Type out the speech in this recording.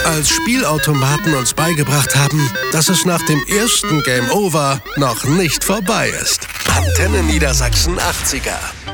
als Spielautomaten uns beigebracht haben, dass es nach dem ersten Game Over noch nicht vorbei ist. Antenne Niedersachsen 80er.